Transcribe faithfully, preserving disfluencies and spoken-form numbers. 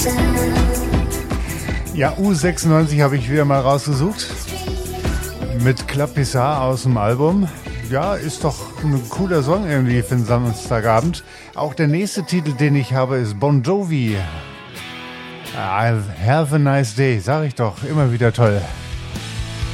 Ja, U sechsundneunzig habe ich wieder mal rausgesucht. Mit Club Pizarre aus dem Album. Ja, ist doch ein cooler Song irgendwie für den Samstagabend. Auch der nächste Titel, den ich habe, ist Bon Jovi. Have a nice day, sag ich doch. Immer wieder toll.